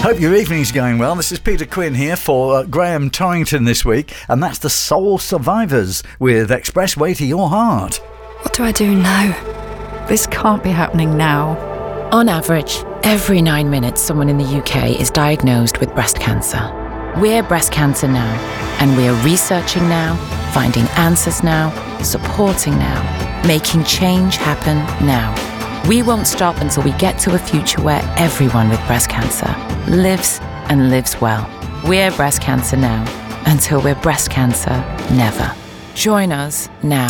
Hope your evening's going well. This is Peter Quinn here for Graham Torrington this week, and that's the Soul Survivors with Expressway to Your Heart. What do I do now? This can't be happening now. On average, every 9 minutes someone in the UK is diagnosed with breast cancer. We're Breast Cancer Now, and we're researching now, finding answers now, supporting now, making change happen now. We won't stop until we get to a future where everyone with breast cancer lives and lives well. We're Breast Cancer Now, until we're breast cancer never. Join us now.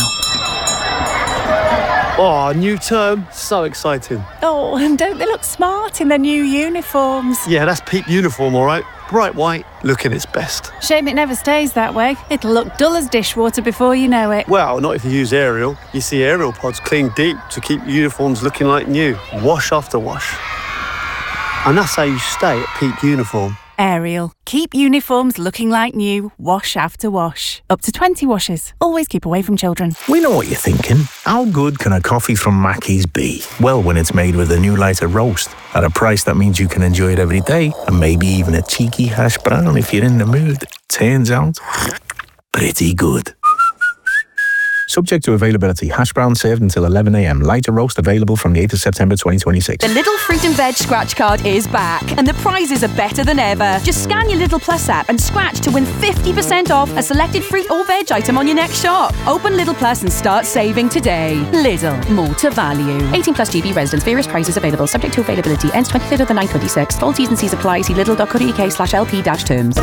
Oh, new term, so exciting. Oh, and don't they look smart in their new uniforms? Yeah, that's peak uniform, all right. Bright white, looking its best. Shame it never stays that way. It'll look dull as dishwater before you know it. Well, not if you use Ariel. You see Ariel pods clean deep to keep uniforms looking like new. Wash after wash. And that's how you stay at peak uniform. Ariel. Keep uniforms looking like new, wash after wash. Up to 20 washes. Always keep away from children. We know what you're thinking. How good can a coffee from Mackey's be? Well, when it's made with a new lighter roast, at a price that means you can enjoy it every day, and maybe even a cheeky hash brown if you're in the mood. Turns out, pretty good. Subject to availability. Hash brown served until 11 a.m. Lighter roast available from the 8th of September 2026. The Lidl Fruit and Veg scratch card is back, and the prizes are better than ever. Just scan your Lidl Plus app and scratch to win 50% off a selected fruit or veg item on your next shop. Open Lidl Plus and start saving today. Lidl, more to value. 18 plus GB residents. Various prizes available. Subject to availability. Ends 23rd of the 9/26. Full T's and C's apply. See lidl.co.uk/LP-terms.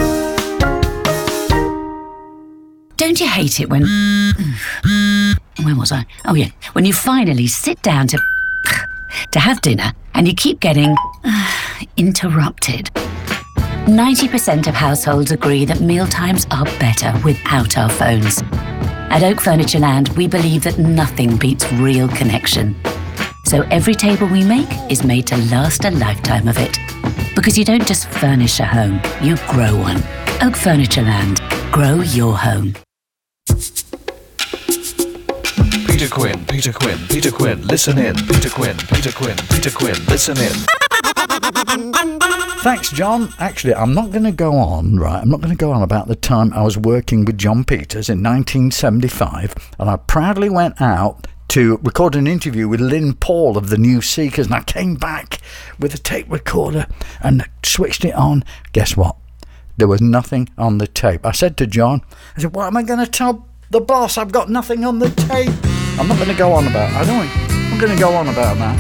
Don't you hate it when... Where was I? Oh, yeah. When you finally sit down to have dinner and you keep getting interrupted. 90% of households agree that mealtimes are better without our phones. At Oak Furniture Land, we believe that nothing beats real connection. So every table we make is made to last a lifetime of it. Because you don't just furnish a home, you grow one. Oak Furniture Land. Grow your home. Peter Quinn, Peter Quinn, Peter Quinn, listen in. Peter Quinn, Peter Quinn, Peter Quinn, listen in. Thanks, John. Actually, I'm not going to go on, right? I'm not going to go on about the time I was working with John Peters in 1975, and I proudly went out to record an interview with Lynn Paul of the New Seekers, and I came back with a tape recorder and switched it on. Guess what? There was nothing on the tape. I said to John, I said, what am I going to tell the boss? I've got nothing on the tape. I'm not going to go on about that. I'm going to go on about that.